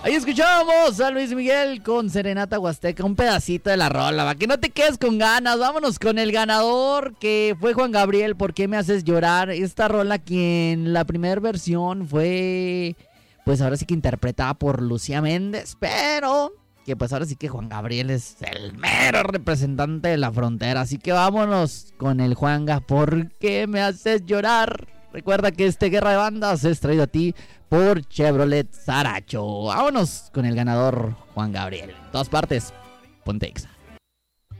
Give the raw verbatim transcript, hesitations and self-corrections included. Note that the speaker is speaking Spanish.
Ahí escuchamos a Luis Miguel con Serenata Huasteca, un pedacito de la rola, va, que no te quedes con ganas. Vámonos con el ganador, que fue Juan Gabriel, ¿Por qué me haces llorar? Esta rola que en la primera versión fue, pues ahora sí que interpretada por Lucía Méndez, pero que pues ahora sí que Juan Gabriel es el mero representante de la frontera. Así que vámonos con el Juanga, ¿Por qué me haces llorar? Recuerda que este Guerra de Bandas es traído a ti por Chevrolet Saracho. Vámonos con el ganador Juan Gabriel. En todas partes, ponte Exa.